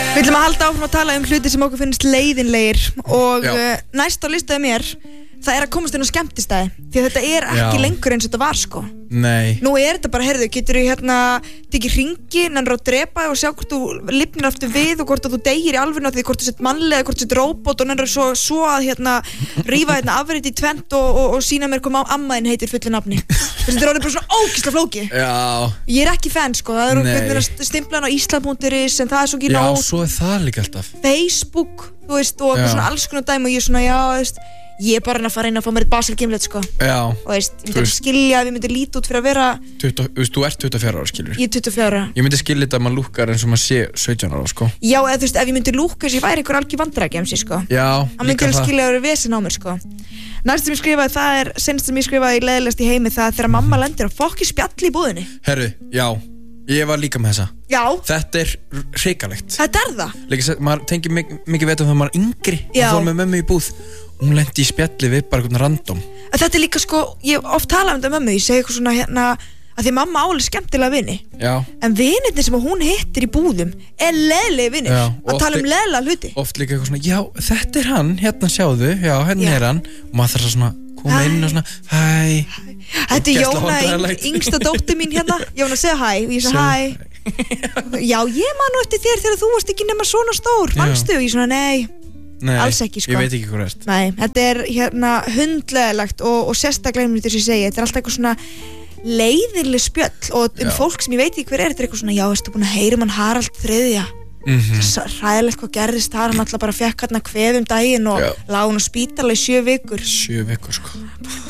Við ætlum að halda áfram að tala hluti sem okkur finnst leiðinlegir og næst á listaði mér það að komast inn á skemmtistæði því að þetta ekki lengur eins og þetta var sko. Nei. Nú þetta bara, heyrðu, geturðu tekið hringi, nennir að drepa og sjá hvort þú lifnir aftur við og hvort að þú deyir í alvörinu því hvort þú sett mannlega, hvort þú sett róbot og nennir svo að rífa afrið í tvennt og sína mér hvað amma þín heitir fullu nafni. Þetta orðið bara svona ógeðslega flókið. Já. Ég ekki fan sko, það hvernig stimplan á Ísland.is en það svo ekki nóg. Já, svo það líka alltaf. Facebook, þú veist, og svona alls konar dæmi og ég svona, þú veist, ég bara að fara inn að fá mér eitt Basil Gimlet sko. Já. Og veist, ég myndi skilja að við myndi líta út fyrir að vera 20, þú ert 24 ára skilur. Ég 24 ára. Ég myndi skilja þetta að maður lúkkar eins og maður sé 17 ára sko. Já, eða þú veist, ef ég myndi lúkka þess að ég væri einhver algjör vandrækjamsi sko. Já, hann myndi skilja að vera vesen á mér sko. Næst sem ég skrifaði, það senst sem ég skrifaði í leiðilegast í heimi, það þegar mamma lendir á fokki spjalli í búðinni. Herru, já, ég var líka með þessa. Já. Þetta hrikalegt. Þetta það. Líka, maður tengir mikið veit þegar maður yngri og fór með mömmu í búð. Hún lendi í spjalli við bara eitthvað random. Þetta líka sko, ég oft tala um þetta mömmu, ég segi eitthvað svona að því mamma álega skemmtilega vini. Já. En vinirnir sem hún hittir í búðum leiðilegi vinir. Já. Að tala um leiðilega hluti. Oft líka eitthvað svona, já, þetta hann, hérna sjáðu, já, hann. Og maður þarf svona koma inn og svona, hæ. Þetta Jóna, yngsta dóttir mín hérna. Jóna segja hæ og ég segja hæ. Já, ég man nú eftir þér þegar þú varst ekki nema svona stór. Manstu? Og ég svona, nei, alls ekki sko. Ég veit ekki hvað er. Nei, þetta hundlegilegt og sérstaklega sem ég segi, þetta alltaf eitthvað svona leiðileg spjöll og fólk sem ég veit ekki hver þetta eitthvað svona, já, veistu búin að heyra mann Harald III. Hræðilegt hvað gerðist þar, hann alltaf bara fekk kvef daginn og lá hann á spítala í 7 vikur. 7 vikur sko.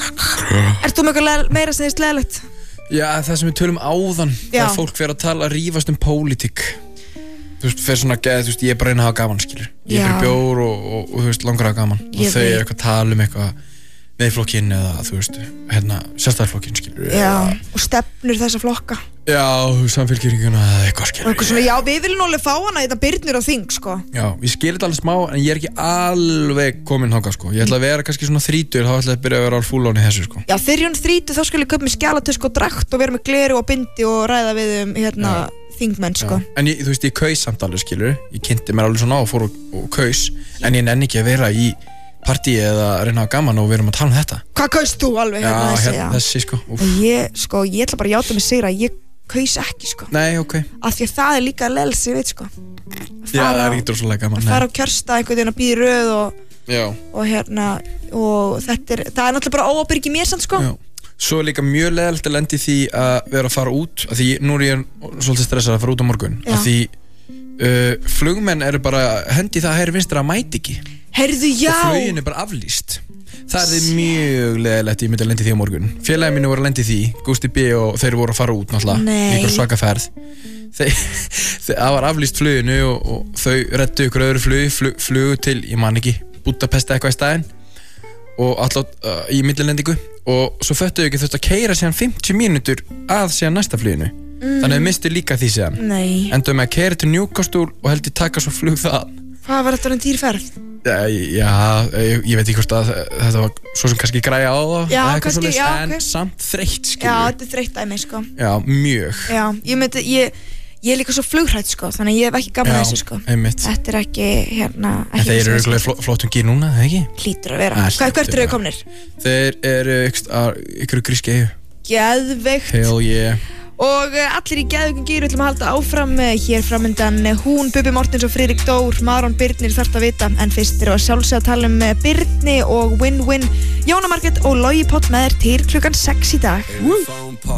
Ert þú með eitthvað meira sem þið leiðilegt? Já, það sem við tölum áðan, þegar fólk fer að tala rífast pólitík. Þú veist, fyrir svona geð, þú veist, ég bara reyna að hafa gaman, skilur. Ég fyrir bjór og þú veist, langar að hafa gaman. Og þau eitthvað tala eitthvað Miðflokkinn eða, þú veist, Sjálfstæðisflokkinn, skilur. Já, og stefnur þessa flokka. Já, Samfylkinguna eða eitthvað, skilur. Og eitthvað svona, já, við viljum alveg fá hana þetta Birnir á þing, sko. Já, ég skil þetta alveg smá, en ég ekki alveg komin þangað, sko. Ég ætla að vera kannski svona 30, þá ætla ég að byrja að vera á full-on í þessu, sko. Já, þegar ég 30, þá skal ég kaupa mér skjalatösku og drakt og vera með gleru og bindi og ræða við þingmenn sko. En þú veist, ég kaus samt alveg skilur. Ég kynnti mér alveg svona á og fór og kaus. En ég nenni ekki að vera í partíi eða reyna að gaman og við erum að tala þetta. Hvað kaust þú alveg? Þessi sko. Og ég ætla bara að játa mig sigra. Ég kaus ekki sko. Nei, ok. Af því að það líka lels, ég veit sko. Já, það er ekki droslega gaman. Það á kjörstað einhvern veginn að býða röð og þetta það er náttúrulega bara óábyrgi mér samt sko. Já. Svo líka mjög leiðilegt að lendi því að vera að fara út af því nú ég svolítið stressað að fara út á morgun af því flugmenn eru bara hendi það hægri vinstra að mæti ekki. Heyrðu, já. Og flugin bara aflýst. Það er mjög leiðilegt ég myndi að lendi því á morgun. Félagi mínu voru að lendi því, Gústi B og þeir voru að fara út náttúrulega í einhver svaka ferð. Það var aflýst fluginu og þau reddu ykkur öðru flugu til, ég man ekki, Budapest eitthvað í staðinn og alltaf í millilendingu og svo föttuðu ekki þurft að keyra síðan 50 mínútur að síðan næsta fluginu þannig að við mistu líka því síðan endaðu með að keyra til Newcastle og heldur taka svo flug það. Hvað var þetta dýr ferð? Já, ég veit ekki hvort að þetta var svo sem kannski græja á það kannski, en samt þreytt skilur. Já, þetta er þreytt að mig sko. Já, mjög. Já, ég er líka svo flugrætt sko, þannig að ég hef ekki gaman að þessu sko. Einmitt. Þetta er ekki Þetta eru örugglega flottum gír núna, eða ekki? Hlýtur að vera. Hvert eru þau komnir? Þeir eru ykkur gríski eyju. Geðveikt. Hell yeah. Og allir í geðveikum gír ætlum að halda áfram hér framundan hún, Bubbi Mortens og Friðrik Dór, Maron Birnir þarft að vita, en fyrst eru að sjálfsögða að tala Birni og Win-Win, Jóna Margrét og Logi Páll með þér til klukkan 6 í dag.